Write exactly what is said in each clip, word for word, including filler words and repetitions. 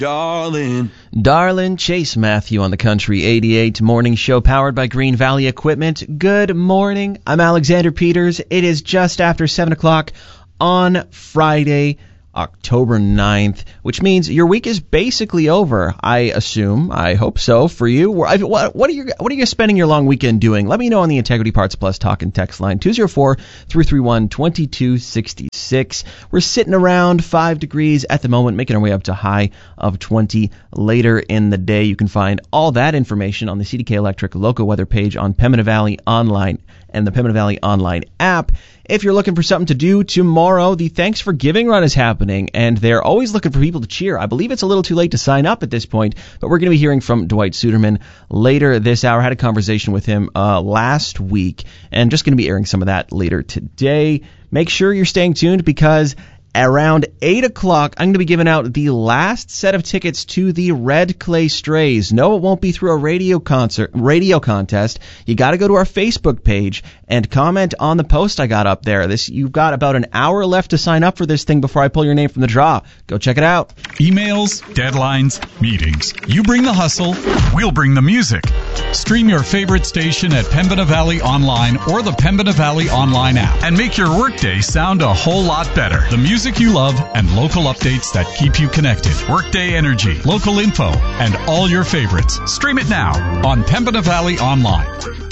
Darling. Darlin' Chase Matthew on the Country eighty-eight Morning Show, powered by Green Valley Equipment. Good morning. I'm Alexander Peters. It is just after seven o'clock on Friday, October ninth, which means your week is basically over. I assume, I hope so for you. What, what are you what are you spending your long weekend doing? Let me know on the Integrity Parts Plus talk and text line two oh four, three three one, two two six six. We're sitting around five degrees at the moment, making our way up to a high of twenty later in the day. You can find all that information on the C D K Electric local weather page on Pembina Valley Online and the Pembina Valley Online app. If you're looking for something to do tomorrow, the Thanks for Giving run is happening, and they're always looking for people to cheer. I believe it's a little too late to sign up at this point, but we're going to be hearing from Dwight Suderman later this hour. I had a conversation with him uh, last week, and just going to be airing some of that later today. Make sure you're staying tuned, because around eight o'clock, I'm going to be giving out the last set of tickets to the Red Clay Strays. No, it won't be through a radio concert, radio contest. You got to go to our Facebook page and comment on the post I got up there. This, you've got about an hour left to sign up for this thing before I pull your name from the draw. Go check it out. Emails, deadlines, meetings. You bring the hustle, we'll bring the music. Stream your favorite station at Pembina Valley Online or the Pembina Valley Online app, and make your workday sound a whole lot better. The music Music you love and local updates that keep you connected. Workday energy, local info, and all your favorites. Stream it now on Pembina Valley Online.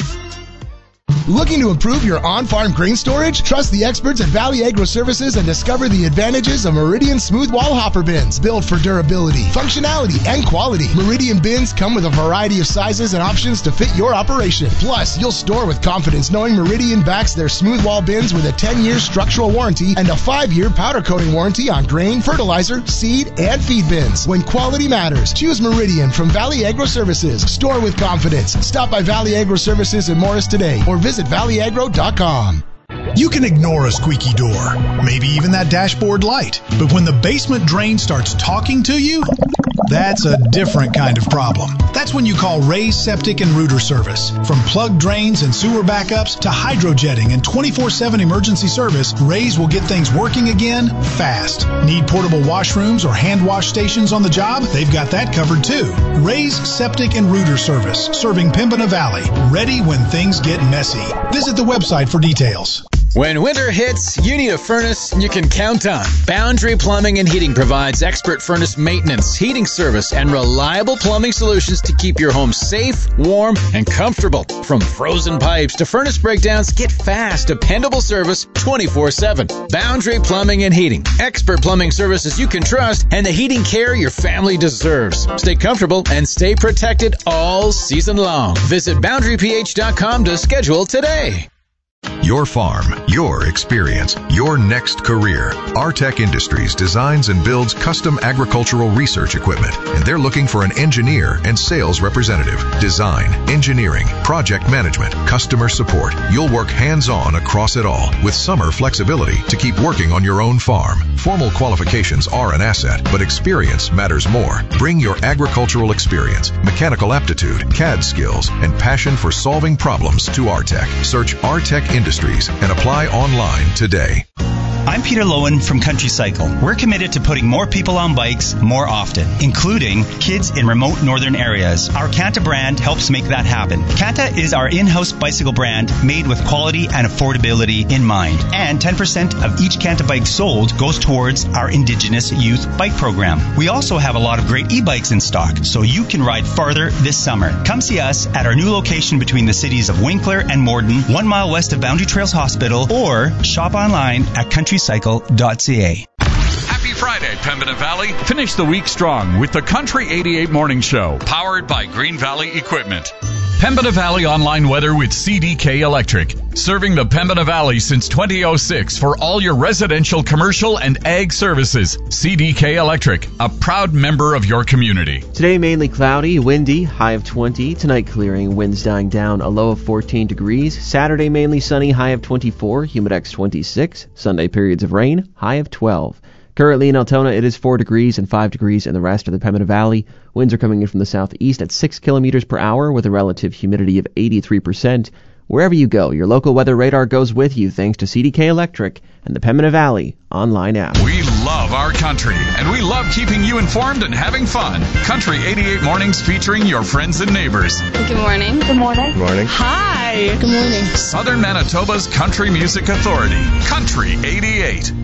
Looking to improve your on-farm grain storage? Trust the experts at Valley Agro Services and discover the advantages of Meridian Smooth Wall Hopper Bins. Built for durability, functionality, and quality. Meridian bins come with a variety of sizes and options to fit your operation. Plus, you'll store with confidence knowing Meridian backs their smooth wall bins with a ten-year structural warranty and a five-year powder coating warranty on grain, fertilizer, seed, and feed bins. When quality matters, choose Meridian from Valley Agro Services. Store with confidence. Stop by Valley Agro Services in Morris today or visit valley agro dot com. You can ignore a squeaky door, maybe even that dashboard light. But when the basement drain starts talking to you, that's a different kind of problem. That's when you call Ray's Septic and Rooter Service. From plugged drains and sewer backups to hydrojetting and twenty-four seven emergency service, Ray's will get things working again fast. Need portable washrooms or hand wash stations on the job? They've got that covered too. Ray's Septic and Rooter Service, serving Pembina Valley. Ready when things get messy. Visit the website for details. When winter hits, you need a furnace you can count on. Boundary Plumbing and Heating provides expert furnace maintenance, heating service, and reliable plumbing solutions to keep your home safe, warm, and comfortable. From frozen pipes to furnace breakdowns, get fast, dependable service twenty-four seven. Boundary Plumbing and Heating. Expert plumbing services you can trust and the heating care your family deserves. Stay comfortable and stay protected all season long. Visit boundary p h dot com to schedule today. Your farm, your experience, your next career. Artec Industries designs and builds custom agricultural research equipment, and they're looking for an engineer and sales representative. Design, engineering, project management, customer support. You'll work hands-on across it all with summer flexibility to keep working on your own farm. Formal qualifications are an asset, but experience matters more. Bring your agricultural experience, mechanical aptitude, C A D skills, and passion for solving problems to Artec. Search Artec Industries and apply online today. I'm Peter Lowen from Country Cycle. We're committed to putting more people on bikes more often, including kids in remote northern areas. Our Kanta brand helps make that happen. Kanta is our in-house bicycle brand made with quality and affordability in mind. And ten percent of each Kanta bike sold goes towards our Indigenous Youth Bike Program. We also have a lot of great e-bikes in stock, so you can ride farther this summer. Come see us at our new location between the cities of Winkler and Morden, one mile west of Boundary Trails Hospital, or shop online at country cycle dot c a. Happy Friday, Pembina Valley. Finish the week strong with the Country eighty-eight Morning Show, powered by Green Valley Equipment. Pembina Valley Online Weather with C D K Electric. Serving the Pembina Valley since twenty oh six for all your residential, commercial, and ag services. C D K Electric, a proud member of your community. Today mainly cloudy, windy, high of twenty. Tonight clearing, winds dying down, a low of fourteen degrees. Saturday mainly sunny, high of twenty-four, humidex twenty-six. Sunday periods of rain, high of twelve. Currently in Altona, it is four degrees and five degrees in the rest of the Pembina Valley. Winds are coming in from the southeast at six kilometers per hour with a relative humidity of eighty-three percent. Wherever you go, your local weather radar goes with you thanks to C D K Electric and the Pembina Valley online app. We love our country, and we love keeping you informed and having fun. Country eighty-eight Mornings featuring your friends and neighbors. Good morning. Good morning. Good morning. Hi. Good morning. Southern Manitoba's Country Music Authority. Country eighty-eight.